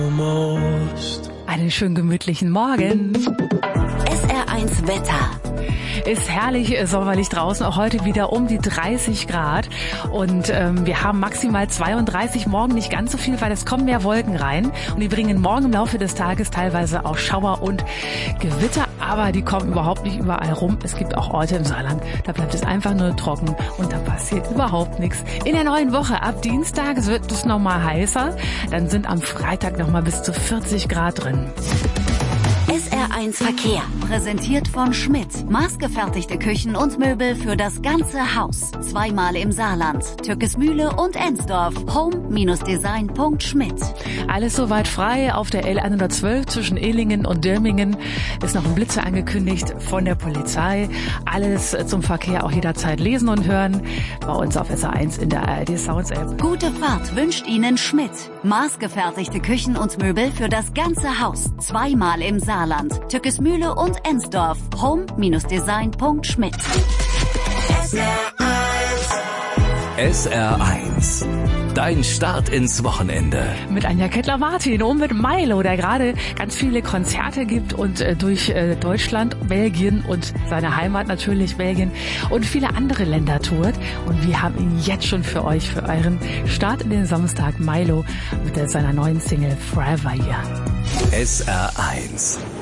Einen schönen gemütlichen Morgen. SR1 Wetter. Ist herrlich sommerlich draußen, auch heute wieder um die 30 Grad und wir haben maximal 32, morgen nicht ganz so viel, weil es kommen mehr Wolken rein und die bringen morgen im Laufe des Tages teilweise auch Schauer und Gewitter, aber die kommen überhaupt nicht überall rum. Es gibt auch Orte im Saarland, da bleibt es einfach nur trocken und da passiert überhaupt nichts. In der neuen Woche, ab Dienstag wird es nochmal heißer, dann sind am Freitag nochmal bis zu 40 Grad drin. SR1 Verkehr. Präsentiert von Schmidt. Maßgefertigte Küchen und Möbel für das ganze Haus. Zweimal im Saarland. Türkesmühle und Ensdorf. Home-design.schmidt. Alles soweit frei auf der L112 zwischen Ehlingen und Dirmingen. Ist noch ein Blitzer angekündigt von der Polizei. Alles zum Verkehr auch jederzeit lesen und hören. Bei uns auf SR1 in der ARD Sounds App. Gute Fahrt wünscht Ihnen Schmidt. Maßgefertigte Küchen und Möbel für das ganze Haus. Zweimal im Saarland. Türkesmühle und Ensdorf. Home-design.schmidt. SR1. Dein Start ins Wochenende. Mit Anja Kettler-Martin und mit Milo, der gerade ganz viele Konzerte gibt und durch Deutschland, Belgien und seine Heimat natürlich Belgien und viele andere Länder tourt. Und wir haben ihn jetzt schon für euch, für euren Start in den Samstag, Milo mit seiner neuen Single Forever Young. SR1.